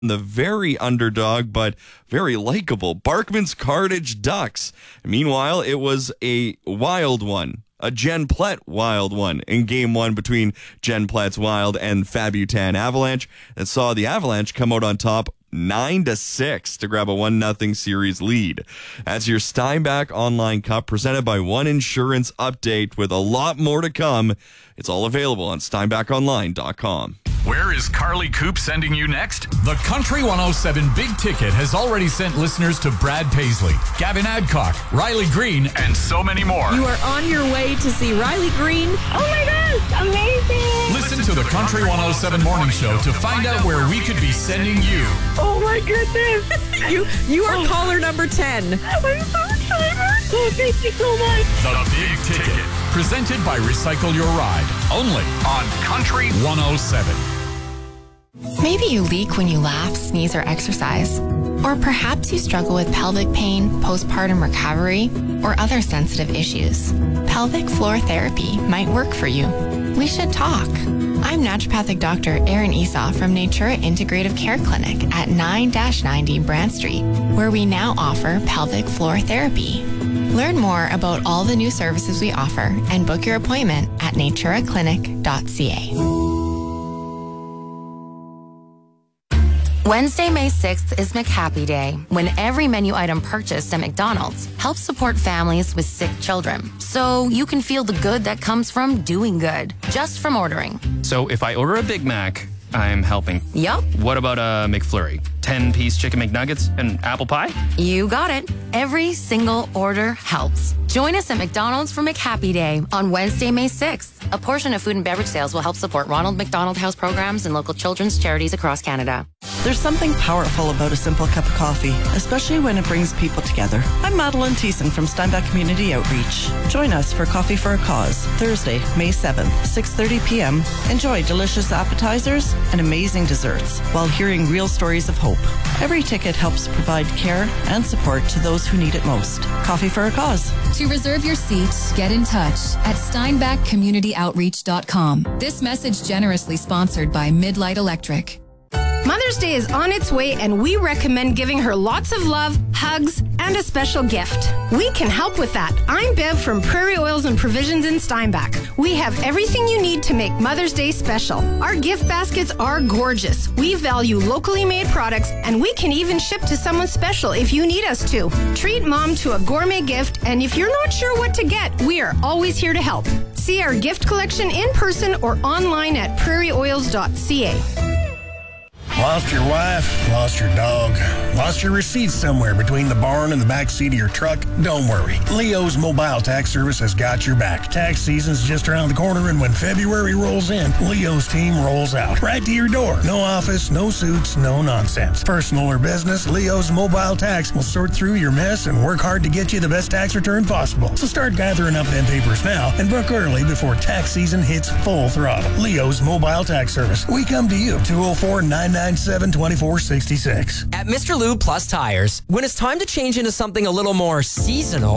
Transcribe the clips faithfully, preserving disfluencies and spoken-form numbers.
the very underdog but very likable Barkman's Cartage Ducks. Meanwhile, it was a wild one. A Jen Plett wild one in game one between Jen Plett's Wild and Fabutan Avalanche that saw the Avalanche come out on top nine to six to grab a one nothing series lead. That's your Steinbach Online Cup presented by One Insurance update with a lot more to come. It's all available on steinbach online dot com. Where is Carly Coop sending you next? The Country one oh seven Big Ticket has already sent listeners to Brad Paisley, Gavin Adcock, Riley Green, and so many more. You are on your way to see Riley Green. Oh my gosh, amazing! Listen, Listen to the Country one oh seven Morning Show to find out where we could be sending you. Oh my goodness! you you are oh. caller number ten. I'm so excited! Oh, thank you so much. The Big Ticket, presented by Recycle Your Ride, only on Country one oh seven. Maybe you leak when you laugh, sneeze, or exercise. Or perhaps you struggle with pelvic pain, postpartum recovery, or other sensitive issues. Pelvic floor therapy might work for you. We should talk. I'm naturopathic doctor Erin Esau from Natura Integrative Care Clinic at nine ninety Brant Street, where we now offer pelvic floor therapy. Learn more about all the new services we offer and book your appointment at natura clinic dot c a. Wednesday, May sixth is McHappy Day, when every menu item purchased at McDonald's helps support families with sick children. So you can feel the good that comes from doing good, just from ordering. So if I order a Big Mac, I'm helping. Yup. What about a McFlurry? ten-piece chicken McNuggets and apple pie? You got it. Every single order helps. Join us at McDonald's for McHappy Day on Wednesday, May sixth. A portion of food and beverage sales will help support Ronald McDonald House programs and local children's charities across Canada. There's something powerful about a simple cup of coffee, especially when it brings people together. I'm Madeline Thiessen from Steinbach Community Outreach. Join us for Coffee for a Cause, Thursday, May seventh, six thirty p.m. Enjoy delicious appetizers and amazing desserts while hearing real stories of hope. Every ticket helps provide care and support to those who need it most. Coffee for a Cause. To reserve your seat, get in touch at steinbach community outreach dot com. This message generously sponsored by Midlight Electric. Mother's Day is on its way, and we recommend giving her lots of love, hugs, and a special gift. We can help with that. I'm Bev from Prairie Oils and Provisions in Steinbach. We have everything you need to make Mother's Day special. Our gift baskets are gorgeous. We value locally made products, and we can even ship to someone special if you need us to. Treat mom to a gourmet gift, and if you're not sure what to get, we are always here to help. See our gift collection in person or online at prairie oils dot c a. Lost your wife? Lost your dog? Lost your receipts somewhere between the barn and the back seat of your truck? Don't worry. Leo's Mobile Tax Service has got your back. Tax season's just around the corner, and when February rolls in, Leo's team rolls out. Right to your door. No office, no suits, no nonsense. Personal or business, Leo's Mobile Tax will sort through your mess and work hard to get you the best tax return possible. So start gathering up them papers now and book early before tax season hits full throttle. Leo's Mobile Tax Service. We come to you. two oh four, nine nine seven, two four six six. At Mister Lube Plus Tires, when it's time to change into something a little more seasonal,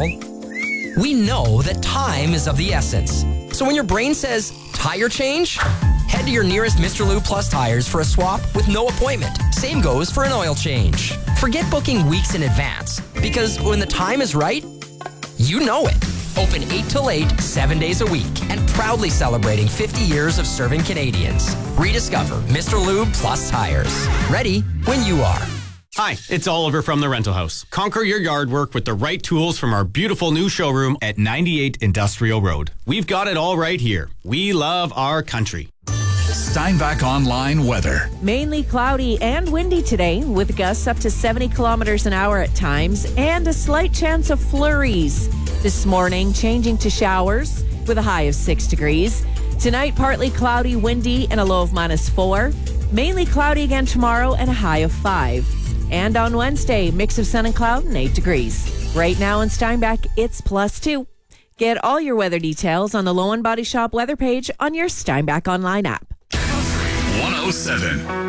we know that time is of the essence. So when your brain says tire change, head to your nearest Mister Lube Plus Tires for a swap with no appointment. Same goes for an oil change. Forget booking weeks in advance, because when the time is right, you know it. Open eight till eight, seven days a week, and proudly celebrating fifty years of serving Canadians. Rediscover Mister Lube Plus Tires. Ready when you are. Hi, it's Oliver from The Rental House. Conquer your yard work with the right tools from our beautiful new showroom at ninety-eight Industrial Road. We've got it all right here. We love our country. Steinbach Online weather. Mainly cloudy and windy today, with gusts up to seventy kilometers an hour at times and a slight chance of flurries. This morning, changing to showers with a high of six degrees. Tonight, partly cloudy, windy, and a low of minus four. Mainly cloudy again tomorrow and a high of five. And on Wednesday, mix of sun and cloud and eight degrees. Right now in Steinbach, it's plus two. Get all your weather details on the Low and Body Shop weather page on your Steinbach Online app. one oh seven.